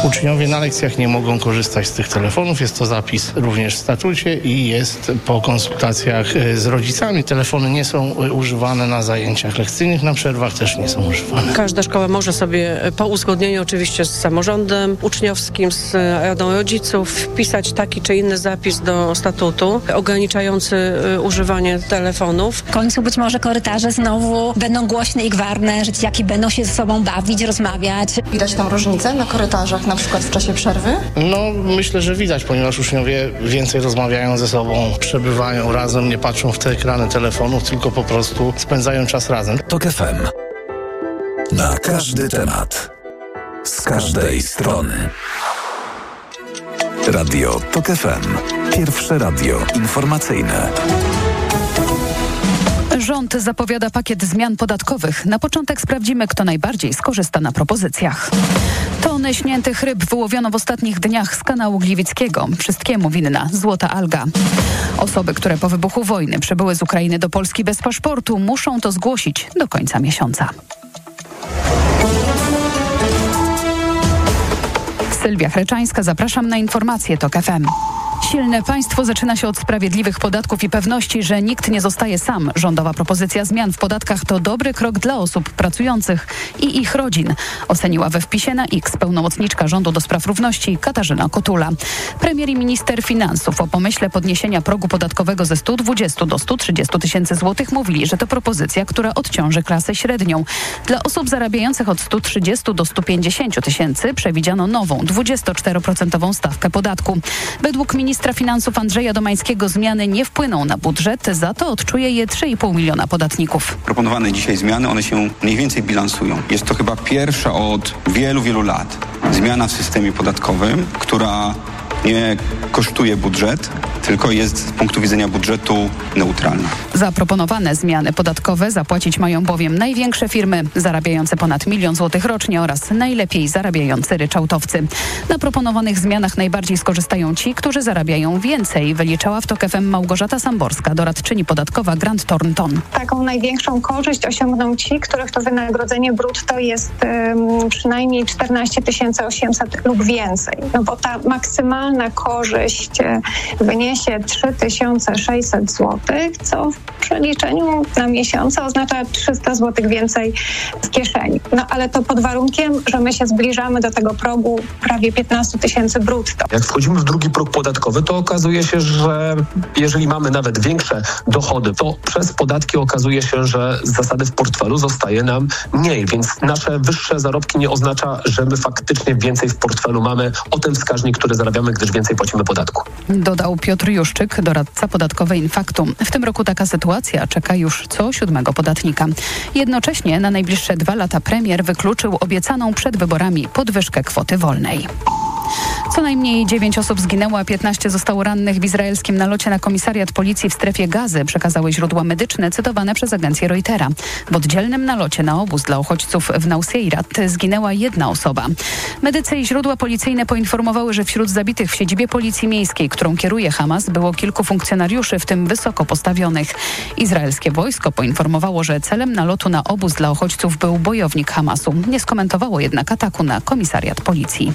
Uczniowie na lekcjach nie mogą korzystać z tych telefonów. Jest to zapis również w statucie i jest po konsultacjach z rodzicami. Telefony nie są używane na zajęciach lekcyjnych, na przerwach też nie są używane. Każda szkoła może sobie po uzgodnieniu oczywiście z samorządem uczniowskim, z radą rodziców wpisać taki czy inny zapis do statutu ograniczający używanie telefonów. W końcu być może korytarze znowu będą głośne i gwarne, że dzieciaki będą się ze sobą bawić, rozmawiać. Widać tam różnicę na korytarzach, na przykład w czasie przerwy? No, myślę, że widać, ponieważ uczniowie więcej rozmawiają ze sobą, przebywają razem, nie patrzą w te ekrany telefonów, tylko po prostu spędzają czas razem. TOK FM. Na każdy temat. Z każdej strony. Radio TOK FM. Pierwsze radio informacyjne. Rząd zapowiada pakiet zmian podatkowych. Na początek sprawdzimy, kto najbardziej skorzysta na propozycjach. Tony śniętych ryb wyłowiono w ostatnich dniach z kanału Gliwickiego. Wszystkiemu winna złota alga. Osoby, które po wybuchu wojny przybyły z Ukrainy do Polski bez paszportu, muszą to zgłosić do końca miesiąca. Sylwia Chreczańska, zapraszam na informacje TOK FM. Silne państwo zaczyna się od sprawiedliwych podatków i pewności, że nikt nie zostaje sam. Rządowa propozycja zmian w podatkach to dobry krok dla osób pracujących i ich rodzin, oceniła we wpisie na X pełnomocniczka rządu do spraw równości Katarzyna Kotula. Premier i minister finansów o pomyśle podniesienia progu podatkowego ze 120 do 130 tysięcy złotych mówili, że to propozycja, która odciąży klasę średnią. Dla osób zarabiających od 130 do 150 tysięcy przewidziano nową 24% stawkę podatku. Według ministra finansów Andrzeja Domańskiego zmiany nie wpłyną na budżet, za to odczuje je 3,5 miliona podatników. Proponowane dzisiaj zmiany, one się mniej więcej bilansują. Jest to chyba pierwsza od wielu, wielu lat zmiana w systemie podatkowym, która nie kosztuje budżet, tylko jest z punktu widzenia budżetu neutralna. Zaproponowane zmiany podatkowe zapłacić mają bowiem największe firmy zarabiające ponad 1 000 000 złotych rocznie oraz najlepiej zarabiający ryczałtowcy. Na proponowanych zmianach najbardziej skorzystają ci, którzy zarabiają więcej, wyliczała w TOK FM Małgorzata Samborska, doradczyni podatkowa Grant Thornton. Taką największą korzyść osiągną ci, których to wynagrodzenie brutto jest przynajmniej 14 800 lub więcej. No bo ta maksymalna korzyść wyniesie 3600 zł, co w przeliczeniu na miesiące oznacza 300 zł więcej z kieszeni. No ale to pod warunkiem, że my się zbliżamy do tego progu prawie 15 tysięcy brutto. Jak wchodzimy w drugi próg podatkowy, to okazuje się, że jeżeli mamy nawet większe dochody, to przez podatki okazuje się, że z zasady w portfelu zostaje nam mniej, więc nasze wyższe zarobki nie oznacza, że my faktycznie więcej w portfelu mamy o ten wskaźnik, który zarabiamy, gdyż więcej płacimy podatku. Dodał Piotr Juszczyk, doradca podatkowy Infaktum. W tym roku taka sytuacja czeka już co 7 podatnika. Jednocześnie na najbliższe 2 lata premier wykluczył obiecaną przed wyborami podwyżkę kwoty wolnej. Co najmniej 9 osób zginęło, a 15 zostało rannych w izraelskim nalocie na komisariat policji w strefie Gazy, przekazały źródła medyczne cytowane przez agencję Reutera. W oddzielnym nalocie na obóz dla uchodźców w Nuseirat zginęła 1 osoba. Medycy i źródła policyjne poinformowały, że wśród zabitych w siedzibie policji miejskiej, którą kieruje Hamas, było kilku funkcjonariuszy, w tym wysoko postawionych. Izraelskie wojsko poinformowało, że celem nalotu na obóz dla uchodźców był bojownik Hamasu. Nie skomentowało jednak ataku na komisariat policji.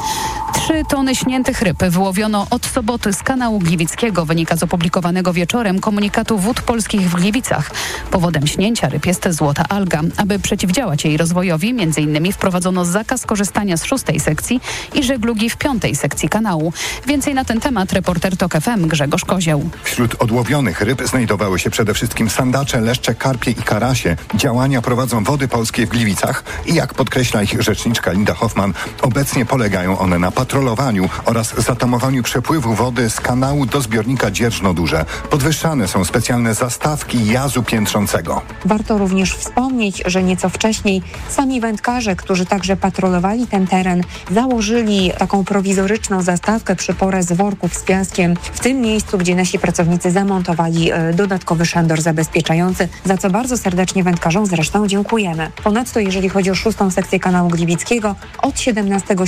3 tony śniętych ryb wyłowiono od soboty z kanału Gliwickiego, wynika z opublikowanego wieczorem komunikatu Wód Polskich w Gliwicach. Powodem śnięcia ryb jest złota alga. Aby przeciwdziałać jej rozwojowi, m.in. wprowadzono zakaz korzystania z 6. sekcji i żeglugi w 5. sekcji kanału. Więcej na ten temat reporter TOK FM Grzegorz Kozieł. Wśród odłowionych ryb znajdowały się przede wszystkim sandacze, leszcze, karpie i karasie. Działania prowadzą Wody Polskie w Gliwicach i jak podkreśla ich rzeczniczka Linda Hoffman, obecnie polegają one na patrolowaniu oraz zatamowaniu przepływu wody z kanału do zbiornika Dzierżno-Duże. Podwyższane są specjalne zastawki jazu piętrzącego. Warto również wspomnieć, że nieco wcześniej sami wędkarze, którzy także patrolowali ten teren, założyli taką prowizoryczną zastawkę przy porez worków z piaskiem w tym miejscu, gdzie nasi pracownicy zamontowali dodatkowy szandor zabezpieczający, za co bardzo serdecznie wędkarzom zresztą dziękujemy. Ponadto jeżeli chodzi o 6. sekcję kanału Gliwickiego, od 17 sierpnia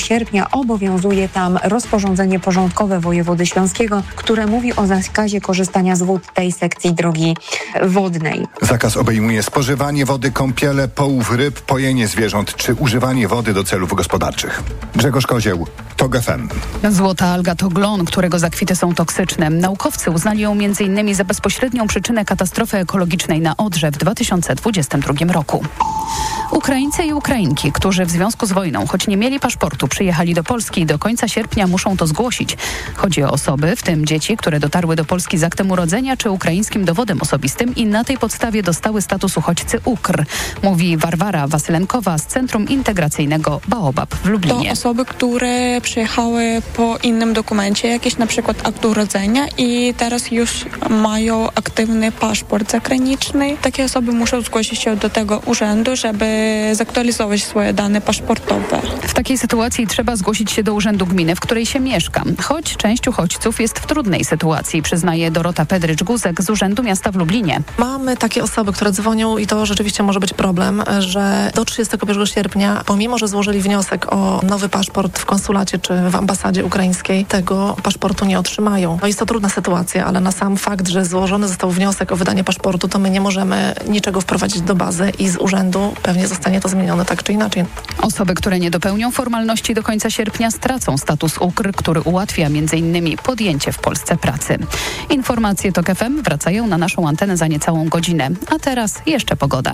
obowiązuje tam rozporządzenie porządkowe wojewody śląskiego, które mówi o zakazie korzystania z wód tej sekcji drogi wodnej. Zakaz obejmuje spożywanie wody, kąpiele, połów ryb, pojenie zwierząt czy używanie wody do celów gospodarczych. Grzegorz Kozieł, TOG FM. Złota alga to glon, którego zakwity są toksyczne. Naukowcy uznali ją m.in. za bezpośrednią przyczynę katastrofy ekologicznej na Odrze w 2022 roku. Ukraińcy i Ukrainki, którzy w związku z wojną, choć nie mieli paszportu, przyjechali do Polski i do końca sierpnia muszą to zgłosić. Chodzi o osoby, w tym dzieci, które dotarły do Polski z aktem urodzenia czy ukraińskim dowodem osobistym i na tej podstawie dostały status uchodźcy UKR, mówi Warwara Wasylenkowa z Centrum Integracyjnego Baobab w Lublinie. To osoby, które przyjechały po innym dokumencie, jakiś na przykład akt urodzenia i teraz już mają aktywny paszport zagraniczny. Takie osoby muszą zgłosić się do tego urzędu, żeby zaktualizować swoje dane paszportowe. W takiej sytuacji trzeba zgłosić się do urzędu gminy, w której się mieszka. Choć część uchodźców jest w trudnej sytuacji, przyznaje Dorota Pedrycz-Guzek z Urzędu Miasta w Lublinie. Mamy takie osoby, które dzwonią i to rzeczywiście może być problem, że do 31 sierpnia, pomimo że złożyli wniosek o nowy paszport w konsulacie czy w ambasadzie ukraińskiej, tego paszportu nie otrzymają. No jest to trudna sytuacja, ale na sam fakt, że złożony został wniosek o wydanie paszportu, to my nie możemy niczego wprowadzić do bazy i z urzędu pewnie zostanie to zmienione tak czy inaczej. Osoby, które nie dopełnią formalności do końca sierpnia, stracą status UKR, który ułatwia m.in. podjęcie w Polsce pracy. Informacje TOK FM wracają na naszą antenę za niecałą godzinę. A teraz jeszcze pogoda.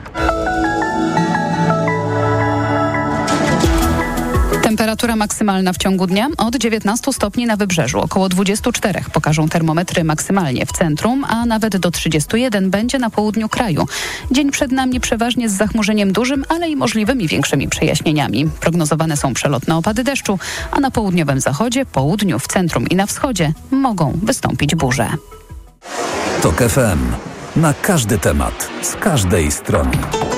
Temperatura maksymalna w ciągu dnia od 19 stopni na wybrzeżu, około 24 pokażą termometry maksymalnie w centrum, a nawet do 31 będzie na południu kraju. Dzień przed nami przeważnie z zachmurzeniem dużym, ale i możliwymi większymi przejaśnieniami. Prognozowane są przelotne opady deszczu, a na południowym zachodzie, południu, w centrum i na wschodzie mogą wystąpić burze. TOK FM. Na każdy temat, z każdej strony.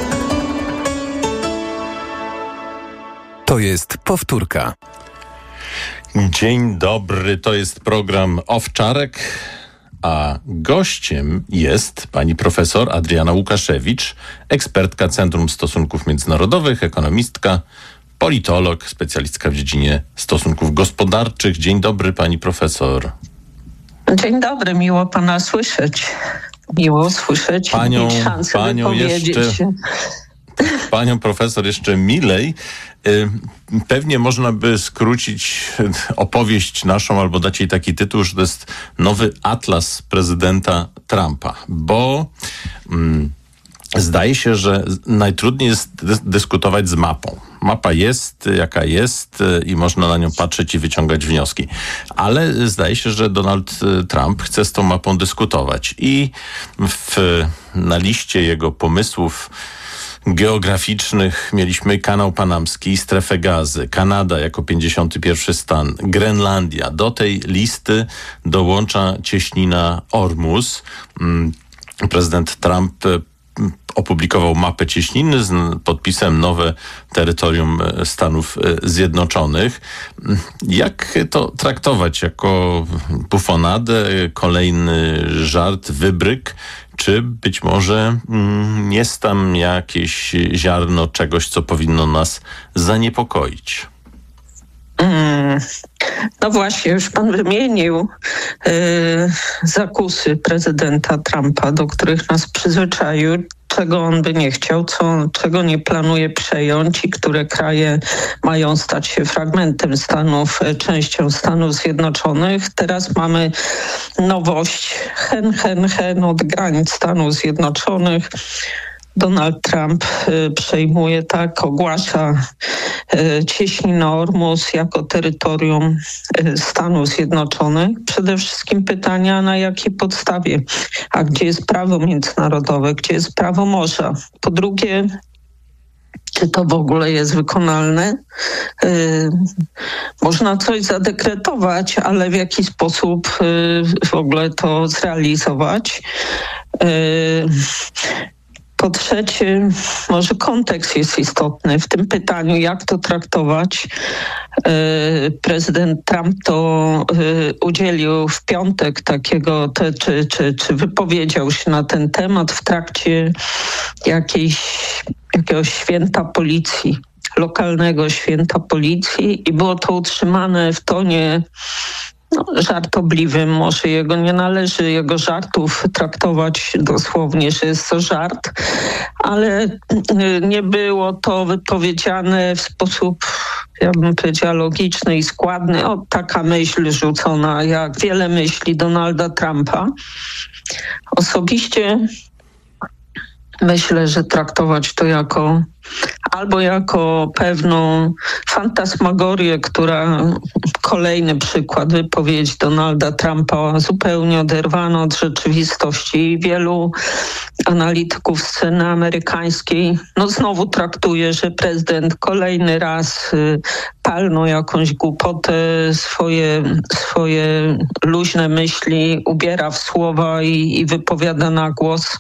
To jest powtórka. Dzień dobry, to jest program Owczarek, a gościem jest pani profesor Adriana Łukaszewicz, ekspertka Centrum Stosunków Międzynarodowych, ekonomistka, politolog, specjalistka w dziedzinie stosunków gospodarczych. Dzień dobry, pani profesor. Dzień dobry, miło pana słyszeć. Miło słyszeć. Panią profesor jeszcze milej. Pewnie można by skrócić opowieść naszą albo dać jej taki tytuł, że to jest nowy atlas prezydenta Trumpa, bo zdaje się, że najtrudniej jest dyskutować z mapą. Mapa jest, jaka jest i można na nią patrzeć i wyciągać wnioski. Ale zdaje się, że Donald Trump chce z tą mapą dyskutować i na liście jego pomysłów geograficznych mieliśmy kanał panamski, strefę gazy, Kanada jako 51 stan, Grenlandia. Do tej listy dołącza cieśnina Ormus. Prezydent Trump opublikował mapę cieśniny z podpisem nowe terytorium Stanów Zjednoczonych. Jak to traktować? Jako bufonadę, kolejny żart, wybryk? Czy być może jest tam jakieś ziarno czegoś, co powinno nas zaniepokoić? No właśnie, już pan wymienił zakusy prezydenta Trumpa, do których nas przyzwyczaił, czego on by nie chciał, czego nie planuje przejąć i które kraje mają stać się fragmentem Stanów, częścią Stanów Zjednoczonych. Teraz mamy nowość, hen od granic Stanów Zjednoczonych. Donald Trump przejmuje, ogłasza cieśninę Ormus jako terytorium Stanów Zjednoczonych. Przede wszystkim pytania, na jakiej podstawie, a gdzie jest prawo międzynarodowe, gdzie jest prawo morza. Po drugie, czy to w ogóle jest wykonalne? Można coś zadekretować, ale w jaki sposób w ogóle to zrealizować? Po trzecie, może kontekst jest istotny w tym pytaniu, jak to traktować. Prezydent Trump to udzielił w piątek takiego, czy wypowiedział się na ten temat w trakcie jakiegoś święta policji lokalnego święta policji i było to utrzymane w tonie żartobliwym. Może nie należy jego żartów traktować dosłownie, że jest to żart, ale nie było to wypowiedziane w sposób, ja bym powiedziała, logiczny i składny. Taka myśl rzucona, jak wiele myśli Donalda Trumpa. Osobiście myślę, że traktować to jako pewną fantasmagorię, kolejny przykład wypowiedzi Donalda Trumpa zupełnie oderwano od rzeczywistości. Wielu analityków sceny amerykańskiej znowu traktuje, że prezydent kolejny raz palnął jakąś głupotę, swoje luźne myśli ubiera w słowa i wypowiada na głos.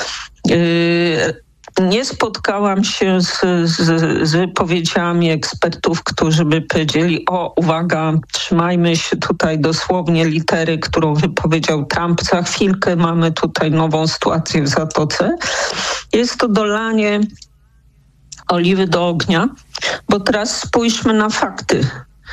Nie spotkałam się z wypowiedziami ekspertów, którzy by powiedzieli: uwaga, trzymajmy się tutaj dosłownie litery, którą wypowiedział Trump. Za chwilkę mamy tutaj nową sytuację w Zatoce. Jest to dolanie oliwy do ognia, bo teraz spójrzmy na fakty.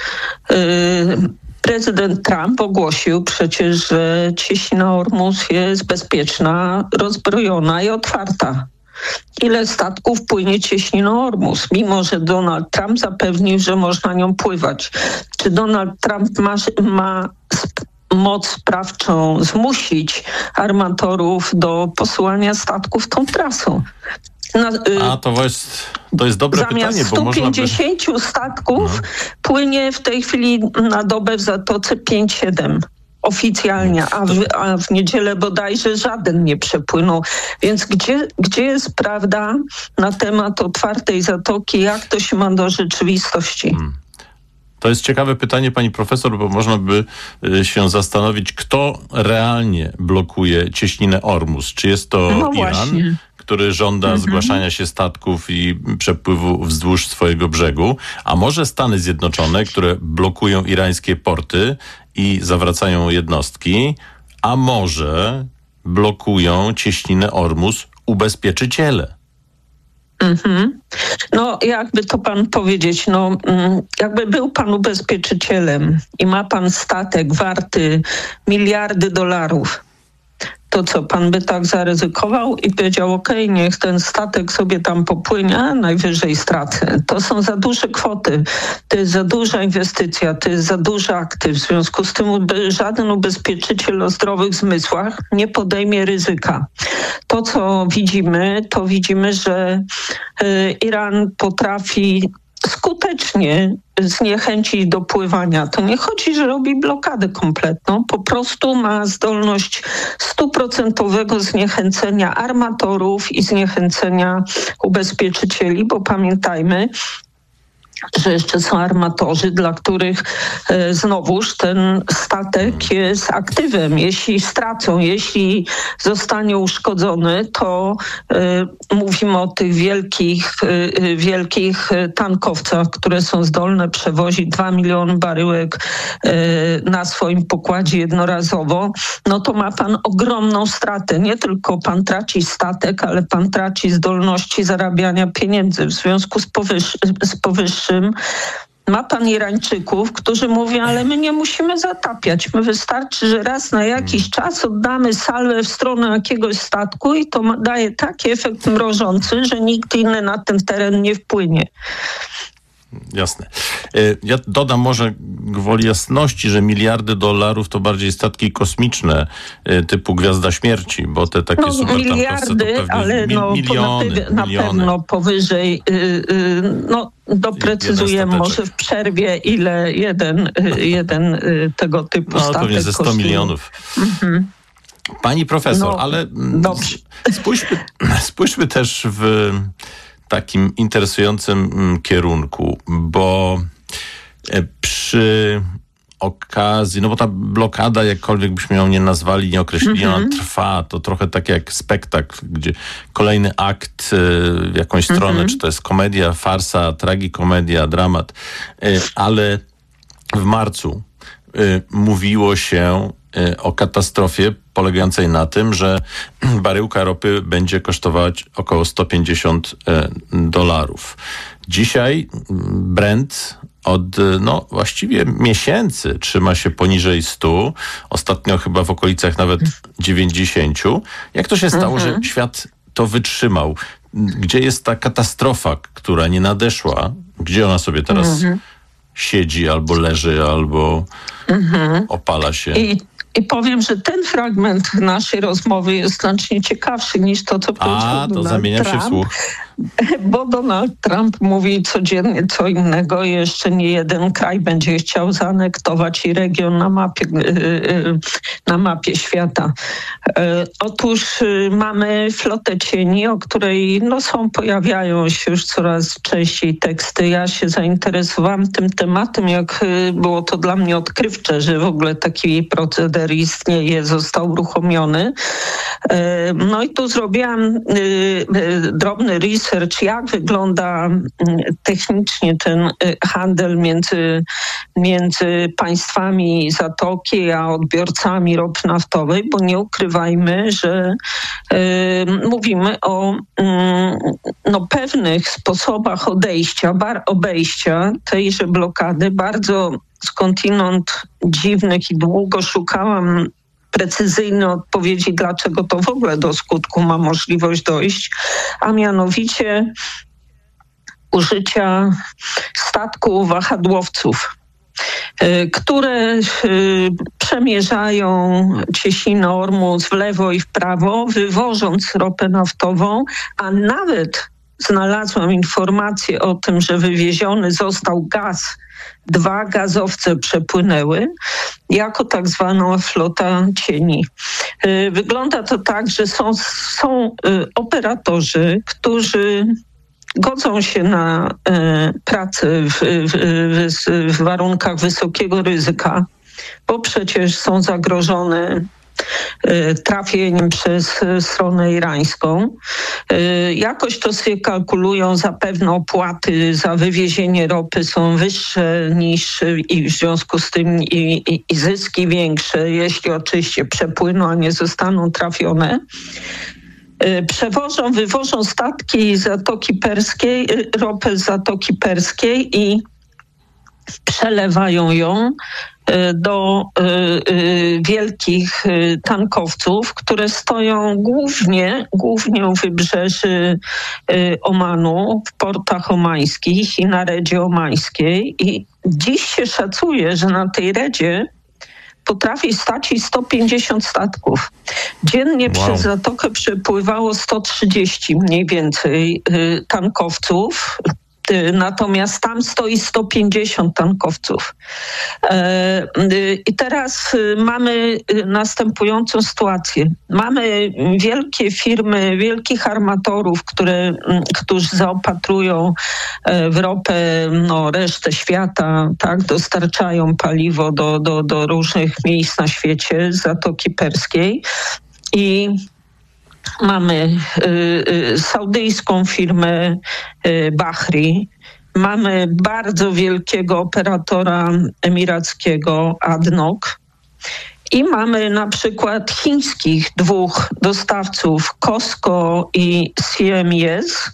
Prezydent Trump ogłosił przecież, że cieśnina Ormus jest bezpieczna, rozbrojona i otwarta. Ile statków płynie cieśniną Ormus, mimo że Donald Trump zapewnił, że można nią pływać? Czy Donald Trump ma moc sprawczą zmusić armatorów do posyłania statków tą trasą? To jest dobre pytanie, bo można by... 150 statków płynie w tej chwili na dobę w Zatoce 5-7 oficjalnie, a w niedzielę bodajże żaden nie przepłynął. Więc gdzie jest prawda na temat otwartej Zatoki? Jak to się ma do rzeczywistości? To jest ciekawe pytanie, pani profesor, bo można by się zastanowić, kto realnie blokuje cieśninę Ormus. Czy jest to Iran, właśnie, który żąda zgłaszania się statków i przepływu wzdłuż swojego brzegu, a może Stany Zjednoczone, które blokują irańskie porty i zawracają jednostki, a może blokują cieśninę Ormus ubezpieczyciele. Jakby to pan powiedzieć, jakby był pan ubezpieczycielem i ma pan statek warty miliardy dolarów, to co, pan by tak zaryzykował i powiedział: okej, niech ten statek sobie tam popłynie, a najwyżej stracę. To są za duże kwoty, to jest za duża inwestycja, to jest za duży aktyw. W związku z tym żaden ubezpieczyciel o zdrowych zmysłach nie podejmie ryzyka. To, co widzimy, że Iran potrafi skutecznie zniechęcić do pływania. To nie chodzi, że robi blokadę kompletną, po prostu ma zdolność 100% zniechęcenia armatorów i zniechęcenia ubezpieczycieli, bo pamiętajmy, że jeszcze są armatorzy, dla których znowuż ten statek jest aktywem. Jeśli stracą, jeśli zostanie uszkodzony, to mówimy o tych wielkich tankowcach, które są zdolne przewozić 2 miliony baryłek na swoim pokładzie jednorazowo. To ma pan ogromną stratę. Nie tylko pan traci statek, ale pan traci zdolności zarabiania pieniędzy. W związku z powyższym ma pan Irańczyków, którzy mówią: ale my nie musimy zatapiać. My wystarczy, że raz na jakiś czas oddamy salwę w stronę jakiegoś statku i to daje taki efekt mrożący, że nikt inny na ten teren nie wpłynie. Jasne. Ja dodam może gwoli jasności, że miliardy dolarów to bardziej statki kosmiczne typu Gwiazda Śmierci, bo te takie supertankowce to pewnie ale miliony. Na pewno powyżej, doprecyzujemy może w przerwie, ile jeden tego typu statek kosztuje. Pewnie ze 100 milionów. Pani profesor, ale spójrzmy też w takim interesującym kierunku, bo przy okazji, bo ta blokada, jakkolwiek byśmy ją nie nazwali, nie określili, ona trwa. To trochę tak jak spektakl, gdzie kolejny akt w jakąś stronę, czy to jest komedia, farsa, tragikomedia, dramat, ale w marcu mówiło się, o katastrofie polegającej na tym, że baryłka ropy będzie kosztować około $150. Dzisiaj Brent od właściwie miesięcy trzyma się poniżej 100, ostatnio chyba w okolicach nawet 90. Jak to się stało, że świat to wytrzymał? Gdzie jest ta katastrofa, która nie nadeszła? Gdzie ona sobie teraz siedzi, albo leży, albo opala się? I powiem, że ten fragment naszej rozmowy jest znacznie ciekawszy niż to, co powiedział Donald Trump. Zamieniam się w słuch. Bo Donald Trump mówi codziennie co innego. Jeszcze nie jeden kraj będzie chciał zaanektować i region na mapie świata. Otóż mamy flotę cieni, o której pojawiają się już coraz częściej teksty. Ja się zainteresowałam tym tematem, jak było to dla mnie odkrywcze, że w ogóle taki proceder istnieje, został uruchomiony. No i tu zrobiłam drobny research, jak wygląda technicznie ten handel między państwami Zatoki a odbiorcami ropy naftowej, bo nie ukrywajmy, że mówimy o pewnych sposobach obejścia tejże blokady, bardzo skądinąd dziwnych, i długo szukałam precyzyjnej odpowiedzi, dlaczego to w ogóle do skutku ma możliwość dojść, a mianowicie użycia statków wahadłowców, które przemierzają cieśninę Ormus w lewo i w prawo, wywożąc ropę naftową, a nawet znalazłam informację o tym, że wywieziony został gaz. 2 gazowce przepłynęły jako tak zwana flota cieni. Wygląda to tak, że są operatorzy, którzy godzą się na pracę w warunkach wysokiego ryzyka, bo przecież są zagrożone trafieniem przez stronę irańską. Jakoś to sobie kalkulują, zapewne opłaty za wywiezienie ropy są wyższe niż i w związku z tym i zyski większe, jeśli oczywiście przepłyną, a nie zostaną trafione. Wywożą statki z Zatoki Perskiej, ropę z Zatoki Perskiej i przelewają ją do wielkich tankowców, które stoją głównie u wybrzeży Omanu, w portach omańskich i na Redzie Omańskiej. I dziś się szacuje, że na tej Redzie potrafi stać i 150 statków. Dziennie przez Zatokę przepływało 130 mniej więcej tankowców. Natomiast tam stoi 150 tankowców. I teraz mamy następującą sytuację. Mamy wielkie firmy, wielkich armatorów, którzy zaopatrują w ropę resztę świata, tak, dostarczają paliwo do różnych miejsc na świecie z Zatoki Perskiej. I mamy saudyjską firmę Bahri, mamy bardzo wielkiego operatora emirackiego ADNOC i mamy na przykład chińskich 2 dostawców COSCO i CMS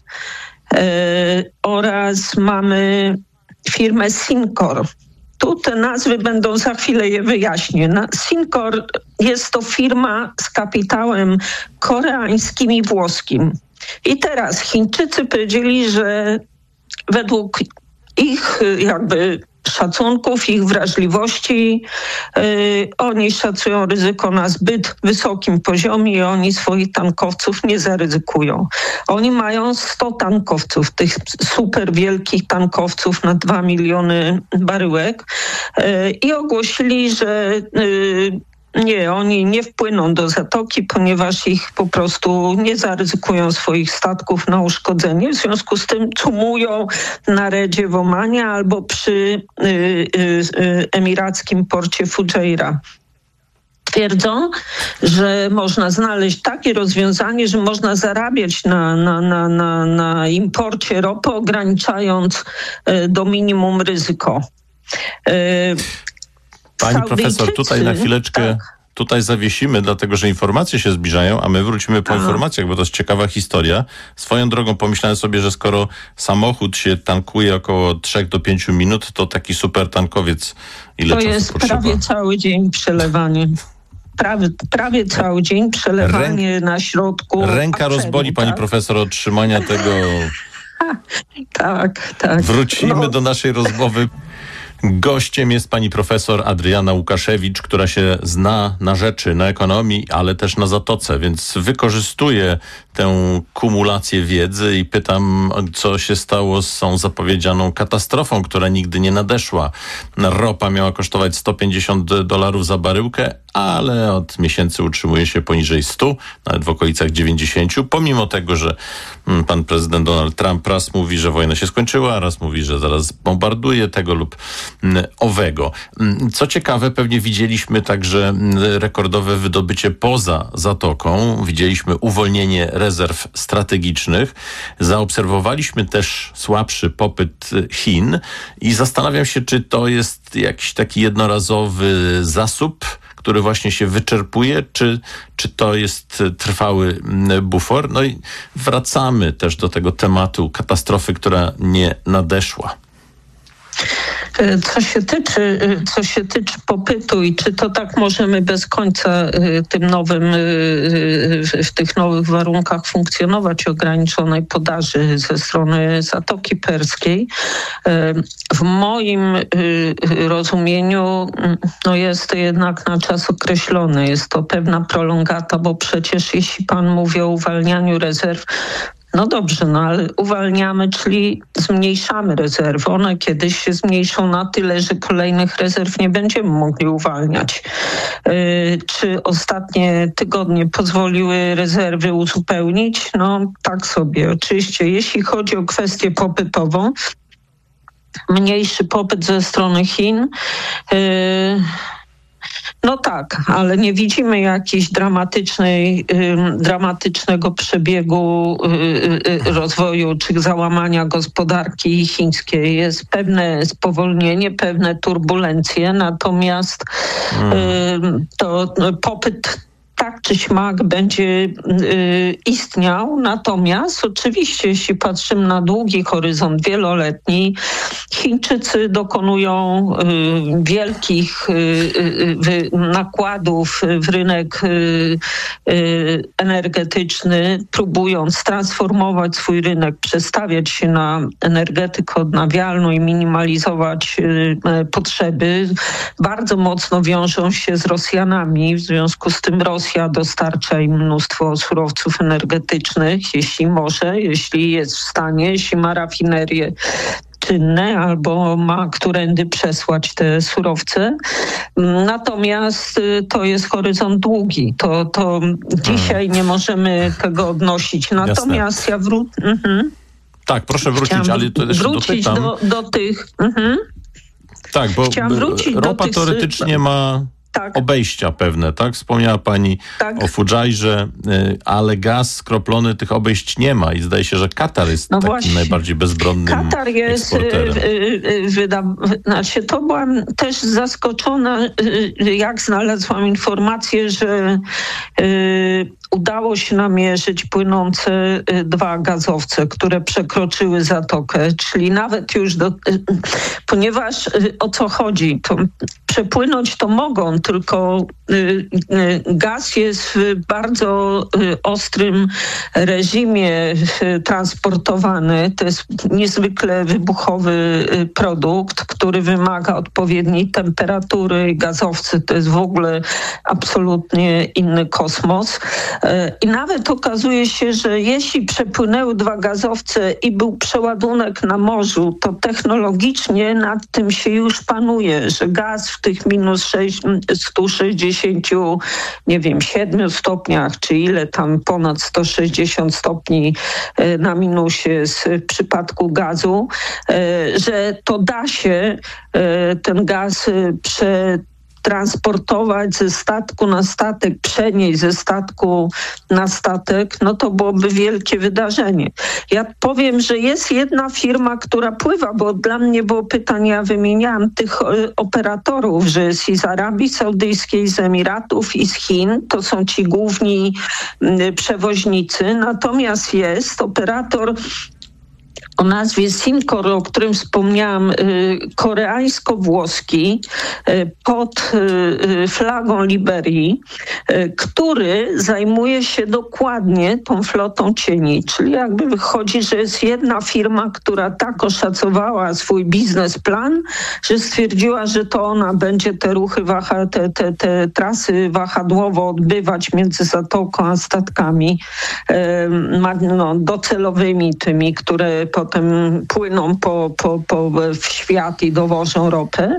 oraz mamy firmę Sincor. Tu te nazwy będą, za chwilę je wyjaśnię. Sincor jest to firma z kapitałem koreańskim i włoskim. I teraz Chińczycy powiedzieli, że według ich szacunków, ich wrażliwości, oni szacują ryzyko na zbyt wysokim poziomie i oni swoich tankowców nie zaryzykują. Oni mają 100 tankowców, tych super wielkich tankowców na 2 miliony baryłek i ogłosili, że oni nie wpłyną do Zatoki, ponieważ ich po prostu nie zaryzykują swoich statków na uszkodzenie. W związku z tym cumują na Redzie w Omanie albo przy emirackim porcie Fujairah. Twierdzą, że można znaleźć takie rozwiązanie, że można zarabiać na imporcie ropy, ograniczając do minimum ryzyko. Pani profesor, tutaj na chwileczkę tutaj zawiesimy, dlatego że informacje się zbliżają, a my wrócimy po informacjach, bo to jest ciekawa historia. Swoją drogą pomyślałem sobie, że skoro samochód się tankuje około 3 do 5 minut, to taki super tankowiec ile to czasu jest potrzeba? Prawie cały dzień przelewanie. Prawie cały dzień przelewanie na środku. Ręka rozboli pani profesor od trzymania tego. Tak. Wrócimy do naszej rozmowy. Gościem jest pani profesor Adriana Łukaszewicz, która się zna na rzeczy, na ekonomii, ale też na Zatoce, więc wykorzystuje tę kumulację wiedzy i pytam, co się stało z tą zapowiedzianą katastrofą, która nigdy nie nadeszła. Ropa miała kosztować $150 za baryłkę, ale od miesięcy utrzymuje się poniżej 100, nawet w okolicach 90, pomimo tego, że pan prezydent Donald Trump raz mówi, że wojna się skończyła, raz mówi, że zaraz bombarduje tego lub owego. Co ciekawe, pewnie widzieliśmy także rekordowe wydobycie poza Zatoką, widzieliśmy uwolnienie rezerw strategicznych, zaobserwowaliśmy też słabszy popyt Chin i zastanawiam się, czy to jest jakiś taki jednorazowy zasób, który właśnie się wyczerpuje, czy to jest trwały bufor. No i wracamy też do tego katastrofy, która nie nadeszła. Co się tyczy popytu i czy to tak możemy bez końca w tych nowych warunkach funkcjonować ograniczonej podaży ze strony Zatoki Perskiej, w moim rozumieniu jest to jednak na czas określony. Jest to pewna prolongata, bo przecież jeśli pan mówi o uwalnianiu rezerw, no dobrze, ale uwalniamy, czyli zmniejszamy rezerwy. One kiedyś się zmniejszą na tyle, że kolejnych rezerw nie będziemy mogli uwalniać. Czy ostatnie tygodnie pozwoliły rezerwy uzupełnić? No tak sobie. Oczywiście, jeśli chodzi o kwestię popytową, mniejszy popyt ze strony Chin, no tak, ale nie widzimy jakiejś dramatycznego przebiegu rozwoju czy załamania gospodarki chińskiej. Jest pewne spowolnienie, pewne turbulencje, natomiast to popyt tak czy śmak będzie istniał. Natomiast oczywiście, jeśli patrzymy na długi horyzont wieloletni, Chińczycy dokonują wielkich nakładów w rynek energetyczny, próbując transformować swój rynek, przestawiać się na energetykę odnawialną i minimalizować potrzeby. Bardzo mocno wiążą się z Rosjanami, w związku z tym Rosja dostarcza im mnóstwo surowców energetycznych, jeśli jest w stanie, jeśli ma rafinerie czynne albo ma którędy przesłać te surowce. Natomiast to jest horyzont długi. To dzisiaj nie możemy tego odnosić. Natomiast Tak, proszę wrócić, ale to jeszcze dopytam. do tych... Tak, bo ropa teoretycznie ma obejścia pewne, tak? Wspomniała pani o Fudżajrze, ale gaz skroplony tych obejść nie ma i zdaje się, że Katar jest takim najbardziej bezbronnym Katar jest eksporterem. To byłam też zaskoczona, jak znalazłam informację, że udało się namierzyć płynące 2 gazowce, które przekroczyły Zatokę, czyli nawet już ponieważ o co chodzi, to przepłynąć to mogą, tylko gaz jest w bardzo ostrym reżimie transportowany. To jest niezwykle wybuchowy produkt, który wymaga odpowiedniej temperatury. Gazowcy to jest w ogóle absolutnie inny kosmos. I nawet okazuje się, że jeśli przepłynęły 2 gazowce i był przeładunek na morzu, to technologicznie nad tym się już panuje, że gaz w tych minus 160, nie wiem, 7 stopniach, czy ile tam ponad 160 stopni na minusie w przypadku gazu, że to da się ten gaz transportować ze statku na statek, przenieść ze statku na statek, no to byłoby wielkie wydarzenie. Ja powiem, że jest jedna firma, która pływa, bo dla mnie było pytanie, ja wymieniałam tych operatorów, że jest i z Arabii Saudyjskiej, i z Emiratów, i z Chin. To są ci główni przewoźnicy. Natomiast jest operator o nazwie Simcor, o którym wspomniałam, koreańsko-włoski pod flagą Liberii, który zajmuje się dokładnie tą flotą cieni. Czyli jakby wychodzi, że jest jedna firma, która tak oszacowała swój biznesplan, że stwierdziła, że to ona będzie te ruchy, te trasy wahadłowo odbywać między zatoką a statkami docelowymi, tymi, które potem płyną w świat i dowożą ropę.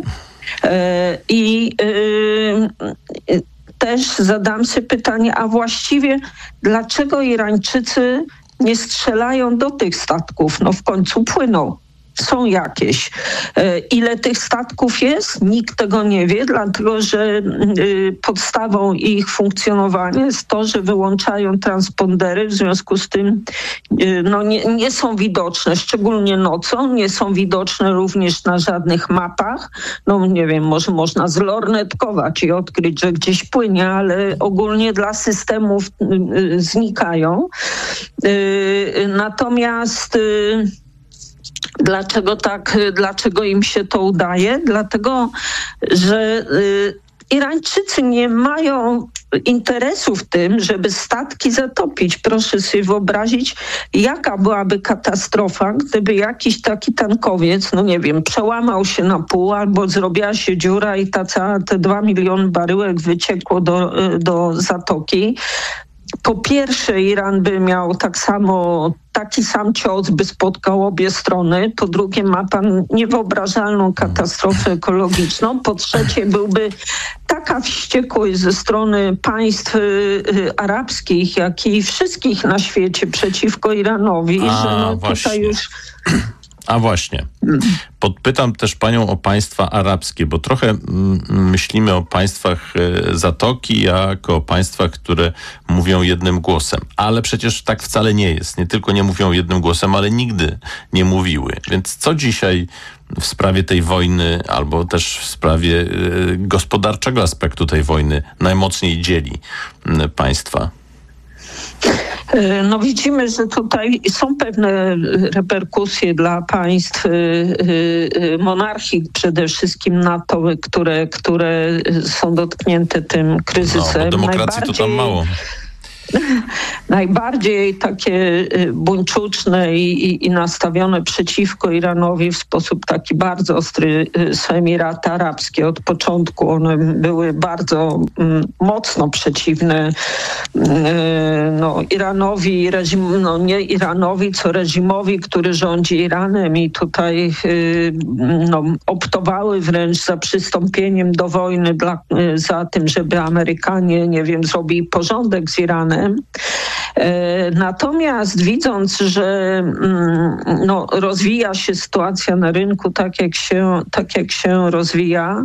Też zadam sobie pytanie, a właściwie dlaczego Irańczycy nie strzelają do tych statków? No w końcu płyną. Są jakieś. Ile tych statków jest? Nikt tego nie wie, dlatego że podstawą ich funkcjonowania jest to, że wyłączają transpondery, w związku z tym nie są widoczne, szczególnie nocą, nie są widoczne również na żadnych mapach. No nie wiem, może można zlornetkować i odkryć, że gdzieś płynie, ale ogólnie dla systemów znikają. Natomiast dlaczego im się to udaje? Dlatego, że Irańczycy nie mają interesu w tym, żeby statki zatopić. Proszę sobie wyobrazić, jaka byłaby katastrofa, gdyby jakiś taki tankowiec, przełamał się na pół albo zrobiła się dziura i te 2 miliony baryłek wyciekło do zatoki. Po pierwsze, Iran by miał taki sam cios, by spotkał obie strony. Po drugie, ma pan niewyobrażalną katastrofę ekologiczną. Po trzecie, byłby taka wściekłość ze strony państw arabskich, jak i wszystkich na świecie przeciwko Iranowi, że tutaj już... A właśnie. Podpytam też panią o państwa arabskie, bo trochę myślimy o państwach Zatoki jako o państwach, które mówią jednym głosem. Ale przecież tak wcale nie jest. Nie tylko nie mówią jednym głosem, ale nigdy nie mówiły. Więc co dzisiaj w sprawie tej wojny, albo też w sprawie gospodarczego aspektu tej wojny najmocniej dzieli państwa? No widzimy, że tutaj są pewne reperkusje dla państw monarchii, przede wszystkim NATO, które są dotknięte tym kryzysem. No, demokracji to tam mało. Najbardziej takie buńczuczne i nastawione przeciwko Iranowi w sposób taki bardzo ostry są Emiraty Arabskie. Od początku one były bardzo mocno przeciwne Iranowi, nie Iranowi, co reżimowi, który rządzi Iranem, i tutaj optowały wręcz za przystąpieniem do wojny, za tym, żeby Amerykanie, zrobili porządek z Iranem. Natomiast widząc, że rozwija się sytuacja na rynku tak jak się rozwija,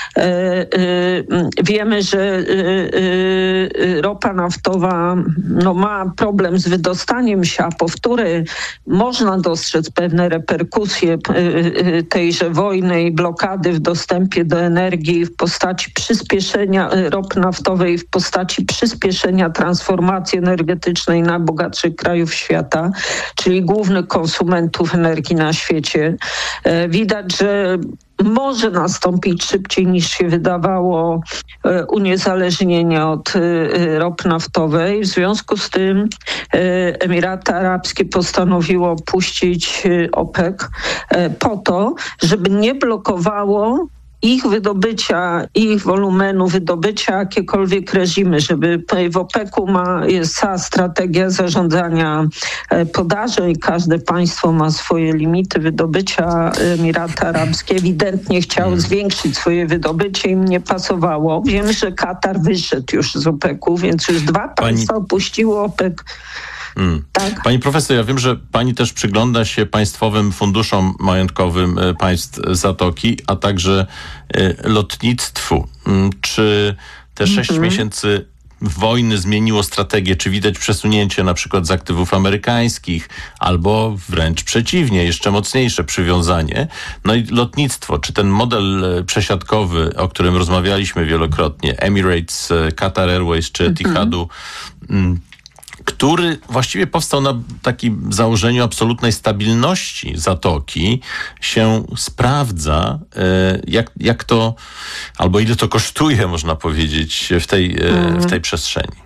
wiemy, że ropa naftowa ma problem z wydostaniem się, a po wtóre można dostrzec pewne reperkusje tejże wojny i blokady w dostępie do energii w postaci przyspieszenia ropy naftowej, w postaci przyspieszenia transformacji energetycznej najbogatszych krajów świata, czyli głównych konsumentów energii na świecie. Widać, że może nastąpić szybciej niż się wydawało uniezależnienie od ropy naftowej. W związku z tym Emiraty Arabskie postanowiło opuścić OPEC po to, żeby nie blokowało ich wydobycia, ich wolumenu wydobycia jakiekolwiek reżimy, żeby w OPEC-u jest cała strategia zarządzania podażą i każde państwo ma swoje limity wydobycia. Emiraty Arabskie ewidentnie chciały zwiększyć swoje wydobycie, im nie pasowało. Wiem, że Katar wyszedł już z OPEC-u, więc już 2 państwa opuściło OPEC. Tak. Pani profesor, ja wiem, że pani też przygląda się państwowym funduszom majątkowym państw Zatoki, a także lotnictwu. Czy te 6 miesięcy wojny zmieniło strategię? Czy widać przesunięcie na przykład z aktywów amerykańskich, albo wręcz przeciwnie, jeszcze mocniejsze przywiązanie? No i lotnictwo, czy ten model przesiadkowy, o którym rozmawialiśmy wielokrotnie, Emirates, Qatar Airways czy Etihadu, który właściwie powstał na takim założeniu absolutnej stabilności Zatoki, się sprawdza, jak to, albo ile to kosztuje, można powiedzieć, w tej przestrzeni.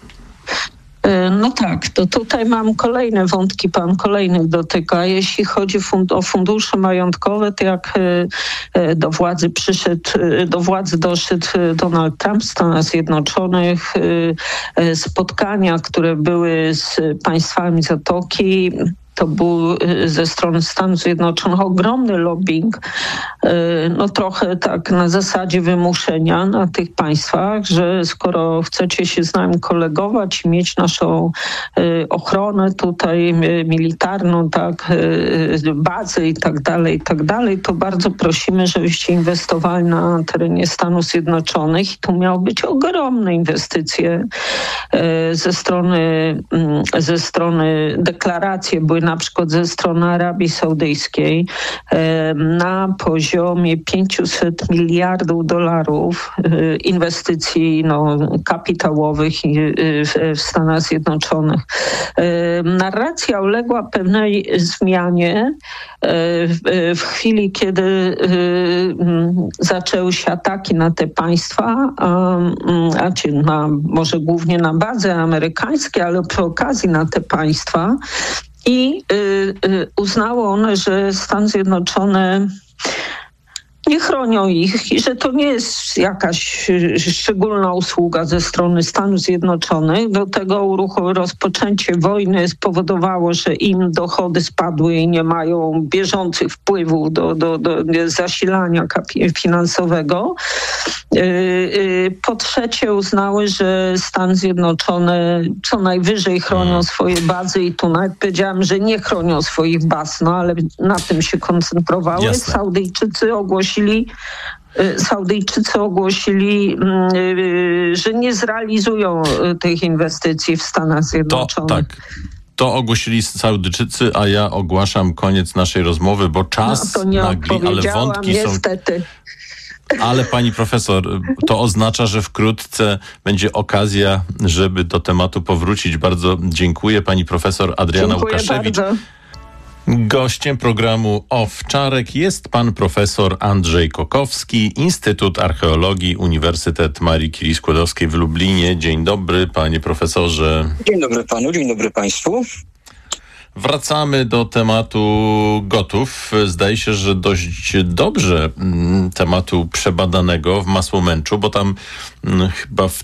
No tak, to tutaj mam kolejne wątki, pan kolejnych dotyka. Jeśli chodzi o fundusze majątkowe, to jak do władzy doszedł Donald Trump w Stanach Zjednoczonych, spotkania, które były z państwami Zatoki, to był ze strony Stanów Zjednoczonych ogromny lobbying, no trochę tak na zasadzie wymuszenia na tych państwach, że skoro chcecie się z nami kolegować i mieć naszą ochronę tutaj militarną, tak, bazy i tak dalej, to bardzo prosimy, żebyście inwestowali na terenie Stanów Zjednoczonych i tu miały być ogromne inwestycje ze strony deklaracje były na przykład ze strony Arabii Saudyjskiej na poziomie $500 miliardów inwestycji kapitałowych w Stanach Zjednoczonych. Narracja uległa pewnej zmianie w chwili, kiedy zaczęły się ataki na te państwa, może głównie na bazy amerykańskie, ale przy okazji na te państwa. I uznało one, że Stany Zjednoczone nie chronią ich i że to nie jest jakaś szczególna usługa ze strony Stanów Zjednoczonych. Do tego rozpoczęcie wojny spowodowało, że im dochody spadły i nie mają bieżących wpływów do zasilania finansowego. Po trzecie uznały, że Stany Zjednoczone co najwyżej chronią swoje bazy i tu nawet powiedziałam, że nie chronią swoich baz, ale na tym się koncentrowały. Jasne. Saudyjczycy ogłosili, że nie zrealizują tych inwestycji w Stanach Zjednoczonych. To ogłosili Saudyjczycy, a ja ogłaszam koniec naszej rozmowy, bo czas nagli, ale wątki niestety. Ale pani profesor, to oznacza, że wkrótce będzie okazja, żeby do tematu powrócić. Bardzo dziękuję. Pani profesor Adriana Łukaszewicz. Bardzo. Gościem programu Owczarek jest pan profesor Andrzej Kokowski, Instytut Archeologii, Uniwersytet Marii Curie-Skłodowskiej w Lublinie. Dzień dobry, panie profesorze. Dzień dobry panu, dzień dobry państwu. Wracamy do tematu gotów. Zdaje się, że dość dobrze tematu przebadanego w Masłomenczu, bo tam chyba w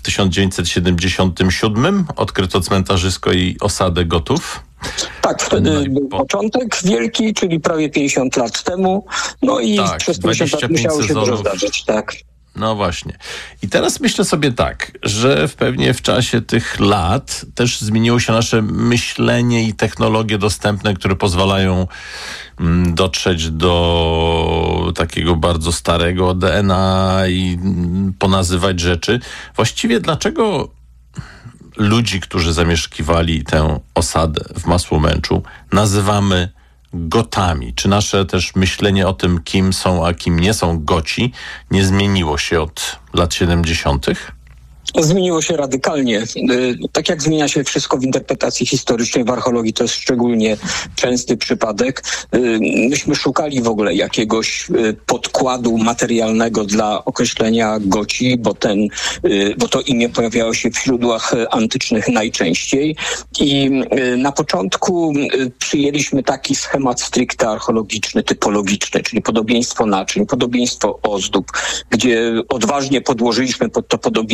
1977 odkryto cmentarzysko i osadę Gotów. Tak, wtedy był początek wielki, czyli prawie 50 lat temu. No i przez 50 lat musiało się dużo zdarzyć, tak. No właśnie. I teraz myślę sobie tak, że pewnie w czasie tych lat też zmieniło się nasze myślenie i technologie dostępne, które pozwalają dotrzeć do takiego bardzo starego DNA i ponazywać rzeczy. Właściwie dlaczego ludzi, którzy zamieszkiwali tę osadę w Masłomenczu, nazywamy Gotami? Czy nasze też myślenie o tym, kim są, a kim nie są Goci, nie zmieniło się od lat 70.? Zmieniło się radykalnie. Tak jak zmienia się wszystko w interpretacji historycznej, w archeologii to jest szczególnie częsty przypadek. Myśmy szukali w ogóle jakiegoś podkładu materialnego dla określenia Goci, bo to imię pojawiało się w źródłach antycznych najczęściej. I na początku przyjęliśmy taki schemat stricte archeologiczny, typologiczny, czyli podobieństwo naczyń, podobieństwo ozdób, gdzie odważnie podłożyliśmy pod to podobieństwo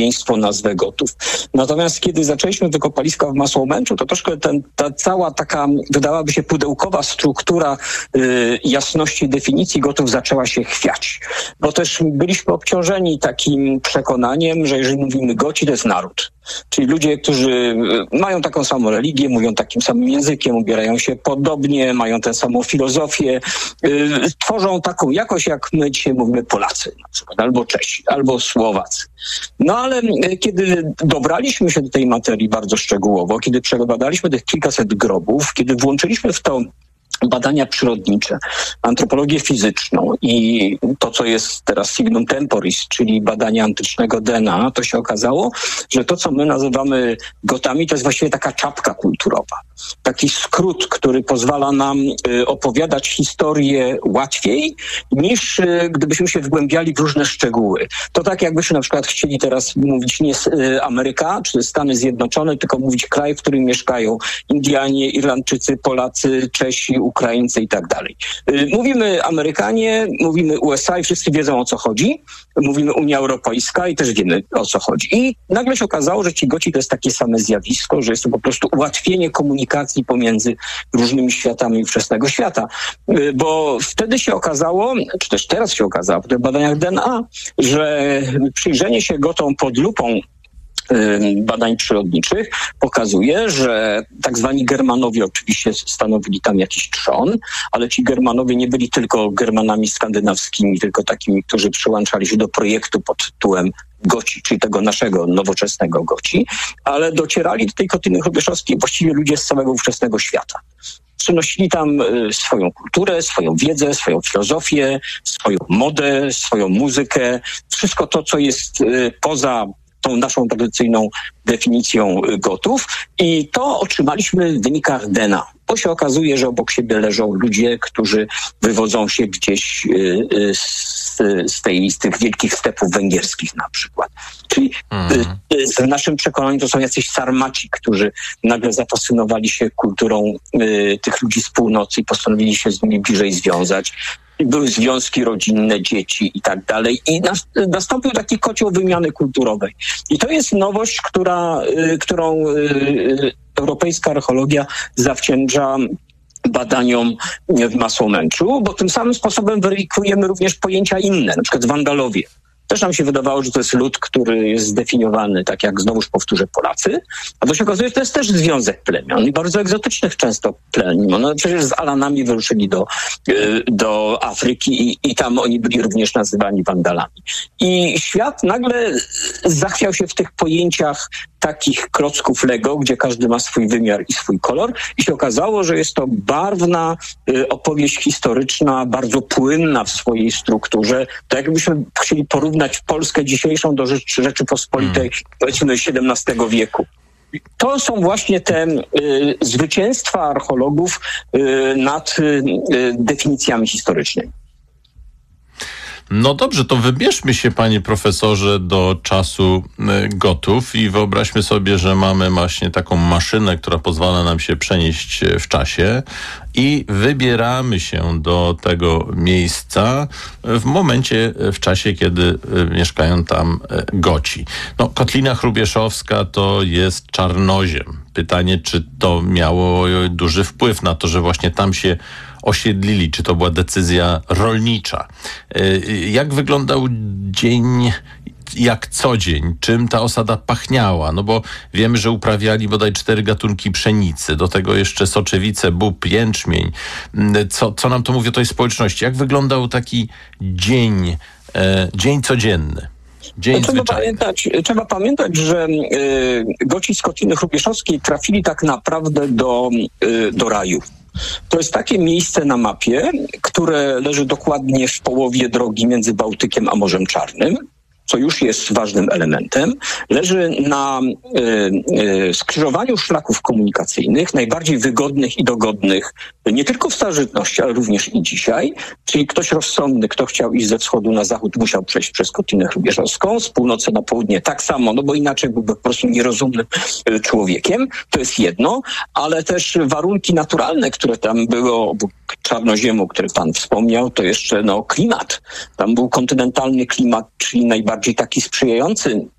nazwę Gotów. Natomiast kiedy zaczęliśmy wykopaliska w Masłomęczu, to troszkę ta cała taka, wydawałaby się, pudełkowa struktura jasności definicji Gotów zaczęła się chwiać. Bo też byliśmy obciążeni takim przekonaniem, że jeżeli mówimy Goci, to jest naród. Czyli ludzie, którzy mają taką samą religię, mówią takim samym językiem, ubierają się podobnie, mają tę samą filozofię, tworzą taką jakość, jak my dzisiaj mówimy Polacy, na przykład, albo Czesi, albo Słowacy. No ale kiedy dobraliśmy się do tej materii bardzo szczegółowo, kiedy przebadaliśmy tych kilkaset grobów, kiedy włączyliśmy w to badania przyrodnicze, antropologię fizyczną i to, co jest teraz signum temporis, czyli badania antycznego DNA, to się okazało, że to, co my nazywamy Gotami, to jest właściwie taka czapka kulturowa. Taki skrót, który pozwala nam opowiadać historię łatwiej, niż gdybyśmy się wgłębiali w różne szczegóły. To tak, jakbyśmy na przykład chcieli teraz mówić nie Ameryka czy Stany Zjednoczone, tylko mówić kraj, w którym mieszkają Indianie, Irlandczycy, Polacy, Czesi, Ukraińcy i tak dalej. Mówimy Amerykanie, mówimy USA i wszyscy wiedzą, o co chodzi. Mówimy Unia Europejska i też wiemy, o co chodzi. I nagle się okazało, że ci Goci to jest takie same zjawisko, że jest to po prostu ułatwienie komunikacji pomiędzy różnymi światami ówczesnego świata. Bo wtedy się okazało, czy też teraz się okazało w tych badaniach DNA, że przyjrzenie się Gotom pod lupą badań przyrodniczych pokazuje, że tak zwani Germanowie oczywiście stanowili tam jakiś trzon, ale ci Germanowie nie byli tylko Germanami skandynawskimi, tylko takimi, którzy przyłączali się do projektu pod tytułem Goci, czyli tego naszego nowoczesnego Goci, ale docierali do tej Kotliny Hrubieszowskiej właściwie ludzie z całego ówczesnego świata. Przynosili tam swoją kulturę, swoją wiedzę, swoją filozofię, swoją modę, swoją muzykę, wszystko to, co jest poza tą naszą tradycyjną definicją Gotów i to otrzymaliśmy w wynikach DNA. Bo się okazuje, że obok siebie leżą ludzie, którzy wywodzą się gdzieś z tych wielkich stepów węgierskich na przykład. Czyli w naszym przekonaniu to są jacyś Sarmaci, którzy nagle zafascynowali się kulturą tych ludzi z północy i postanowili się z nimi bliżej związać. Były związki rodzinne, dzieci i tak dalej. I nastąpił taki kocioł wymiany kulturowej. I to jest nowość, którą europejska archeologia zawdzięcza badaniom w Masłomęczu, bo tym samym sposobem weryfikujemy również pojęcia inne, na przykład Wandalowie. Też nam się wydawało, że to jest lud, który jest zdefiniowany, tak jak znowuż powtórzę, Polacy, a to się okazuje, że to jest też związek plemion i bardzo egzotycznych często plemion. No przecież z Alanami wyruszyli do Afryki i tam oni byli również nazywani Wandalami. I świat nagle zachwiał się w tych pojęciach takich klocków Lego, gdzie każdy ma swój wymiar i swój kolor i się okazało, że jest to barwna opowieść historyczna, bardzo płynna w swojej strukturze. Tak jakbyśmy chcieli porównać Polskę dzisiejszą do Rzeczypospolitej, powiedzmy, XVII wieku. To są właśnie te zwycięstwa archeologów nad definicjami historycznymi. No dobrze, to wybierzmy się, panie profesorze, do czasu Gotów i wyobraźmy sobie, że mamy właśnie taką maszynę, która pozwala nam się przenieść w czasie i wybieramy się do tego miejsca w czasie, kiedy mieszkają tam Goci. No, Kotlina Hrubieszowska to jest czarnoziem. Pytanie, czy to miało duży wpływ na to, że właśnie tam się osiedlili, czy to była decyzja rolnicza. Jak wyglądał dzień, jak co dzień? Czym ta osada pachniała? No bo wiemy, że uprawiali bodaj 4 gatunki pszenicy, do tego jeszcze soczewice, bób, jęczmień. Co nam to mówi o tej społeczności? Jak wyglądał taki dzień codzienny? Trzeba pamiętać, że Goci z Kotliny Hrubieszowskiej trafili tak naprawdę do raju. To jest takie miejsce na mapie, które leży dokładnie w połowie drogi między Bałtykiem a Morzem Czarnym, co już jest ważnym elementem. Leży na skrzyżowaniu szlaków komunikacyjnych, najbardziej wygodnych i dogodnych, nie tylko w starożytności, ale również i dzisiaj. Czyli ktoś rozsądny, kto chciał iść ze wschodu na zachód, musiał przejść przez Kotlinę Hrubieszowską, z północy na południe tak samo, no bo inaczej byłby po prostu nierozumnym człowiekiem. To jest jedno, ale też warunki naturalne, które tam były obok czarnoziemu, który pan wspomniał, to jeszcze klimat. Tam był kontynentalny klimat, czyli najbardziej taki sprzyjający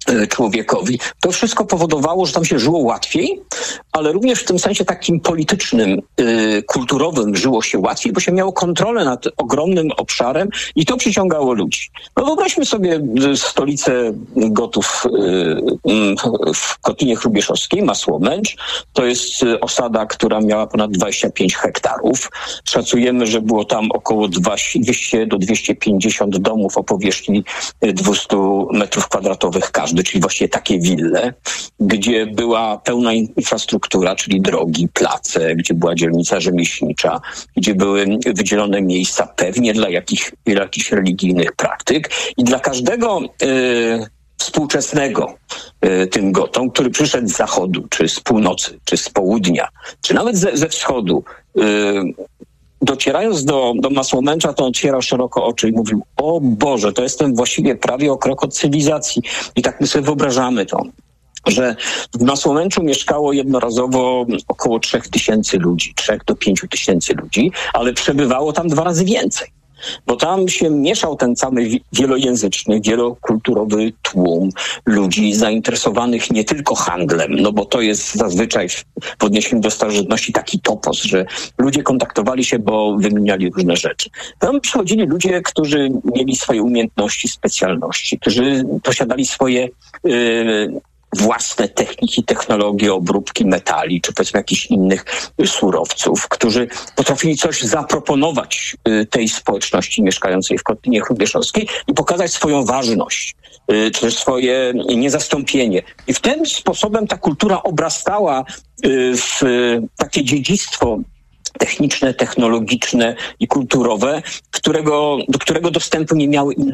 człowiekowi. To wszystko powodowało, że tam się żyło łatwiej, ale również w tym sensie takim politycznym, kulturowym żyło się łatwiej, bo się miało kontrolę nad ogromnym obszarem i to przyciągało ludzi. No wyobraźmy sobie stolicę Gotów w Kotlinie Hrubieszowskiej, Masłomęcz. To jest osada, która miała ponad 25 hektarów. Szacujemy, że było tam około 200 do 250 domów o powierzchni 200 metrów kwadratowych każdy, czyli właściwie takie wille, gdzie była pełna infrastruktura, czyli drogi, place, gdzie była dzielnica rzemieślnicza, gdzie były wydzielone miejsca pewnie dla jakichś religijnych praktyk i dla każdego współczesnego tym Gotom, który przyszedł z zachodu, czy z północy, czy z południa, czy nawet ze wschodu, docierając do Masłomęcza, to otwierał szeroko oczy i mówił: o Boże, to jestem właściwie prawie o krok od cywilizacji. I tak my sobie wyobrażamy to, że w Masłomęczu mieszkało jednorazowo około 3000 ludzi, 3 do 5000 ludzi, ale przebywało tam 2 razy więcej. Bo tam się mieszał ten cały wielojęzyczny, wielokulturowy tłum ludzi zainteresowanych nie tylko handlem, no bo to jest zazwyczaj w odniesieniu do starożytności taki topos, że ludzie kontaktowali się, bo wymieniali różne rzeczy. Tam przychodzili ludzie, którzy mieli swoje umiejętności, specjalności, którzy posiadali swoje własne techniki, technologie obróbki metali, czy powiedzmy jakichś innych surowców, którzy potrafili coś zaproponować tej społeczności mieszkającej w Kotlinie Hrubieszowskiej i pokazać swoją ważność, czy też swoje niezastąpienie. I w tym sposobem ta kultura obrastała w takie dziedzictwo techniczne, technologiczne i kulturowe, do którego dostępu nie miały inne